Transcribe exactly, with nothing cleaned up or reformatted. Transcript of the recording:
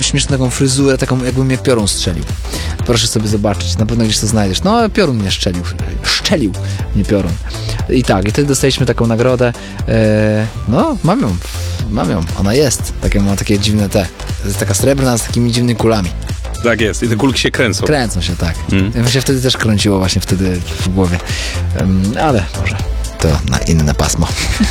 śmieszną taką fryzurę, taką jakby mnie piorun strzelił. Proszę sobie zobaczyć, na pewno gdzieś to znajdziesz. No, piorun mnie szczelił. Szczelił mnie piorun. I tak, i wtedy dostaliśmy taką nagrodę. E, no, mam ją. Mam ją. Ona jest. Takie, ma takie dziwne te. To jest taka srebrna z takimi dziwnymi kulami. Tak jest. I te kulki się kręcą. Kręcą się, tak. Mm. Mi się wtedy też kręciło właśnie wtedy w głowie. Um, ale może to na inne pasmo.